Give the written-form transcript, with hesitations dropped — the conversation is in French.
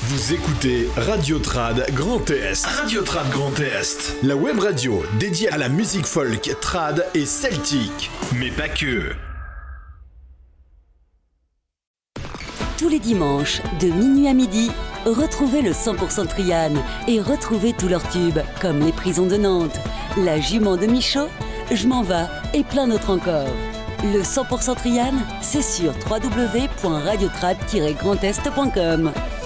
Vous écoutez Radio Trad Grand Est. Radio Trad Grand Est. La web radio dédiée à la musique folk, trad et celtique. Mais pas que. Tous les dimanches, de minuit à midi, retrouvez le 100% Trian et retrouvez tous leurs tubes, comme Les Prisons de Nantes, La Jument de Michaud, Je m'en vas et plein d'autres encore. Le 100% Trian, c'est sur www.radiotrad-grandest.com.